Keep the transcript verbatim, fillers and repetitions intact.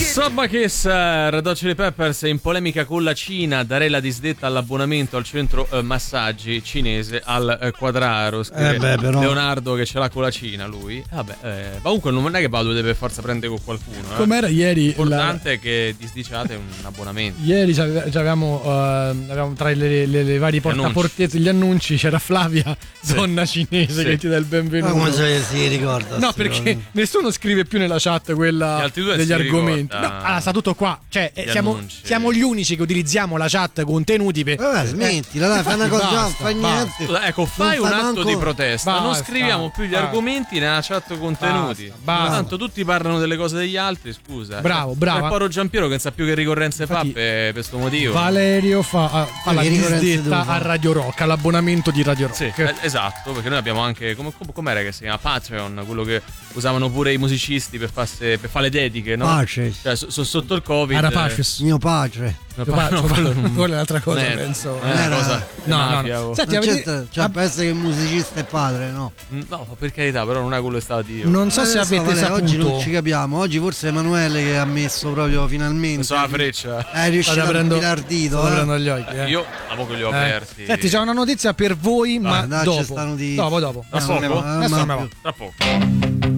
Insomma che Red Hot Chili Peppers in polemica con la Cina, darei la disdetta all'abbonamento al centro eh, massaggi cinese al eh, Quadraro, scrive eh beh, però... Leonardo che ce l'ha con la Cina lui. Eh, vabbè, eh, ma comunque non è che Badu deve per forza prendere con qualcuno, eh. Com'era ieri l'importante la... è che disdiciate un abbonamento. Ieri avevamo, uh, avevamo tra le, le, le varie portaportese gli annunci c'era Flavia, sì. donna cinese, sì. che ti dà il benvenuto. Ma come se si ricorda? No, perché no. nessuno scrive più nella chat quella degli argomenti. No, allora, sta tutto qua. Cioè, eh, siamo, siamo gli unici che utilizziamo la chat contenuti per. Vabbè, smettila, dai, fai una cosa, non fa niente. Ecco, fai un atto manco... di protesta. Basta, non scriviamo più gli basta. argomenti nella chat contenuti. Basta, basta. Tanto tutti parlano delle cose degli altri, scusa. Bravo, bravo. E Poro Giampiero che non sa più che ricorrenze fa per questo motivo. Valerio fa, fa la disdetta a Radio Rock, all'abbonamento di Radio Rock. Sì, eh, esatto, perché noi abbiamo anche come, com'era che si chiama Patreon, quello che usavano pure i musicisti per, farse, per fare le dediche, no? Pace. Cioè, so, so, sotto il Covid. Era Paces. Mio padre. No, pa- no, quello non... quella è un'altra cosa, non è, penso. Non è una cosa no, mafia, no, no. Senti, avete... Cioè, può essere che il musicista è padre, no? No, per carità, però non è quello che stava io. Non so eh, se avete so, saputo. Oggi non ci capiamo. Oggi forse Emanuele che ha messo proprio finalmente. So la freccia. È riuscito a tirare il dito. Eh? Gli occhi, eh. Io avevo li ho eh. aperti. Senti, c'è una notizia per voi, ma ah, dopo. Di... Dopo, dopo. Tra poco? Adesso ma... Tra poco.